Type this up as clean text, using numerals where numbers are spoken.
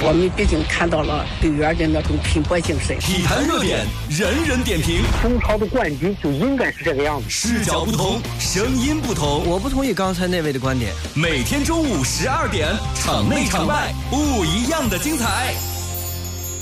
我们毕竟看到了队员的那种拼搏精神。 体坛热点，人人点评。 中超的冠军就应该是这个样子。 视角不同，声音不同。 我不同意刚才那位的观点。 每天中午12点，场内场外不一样的精彩。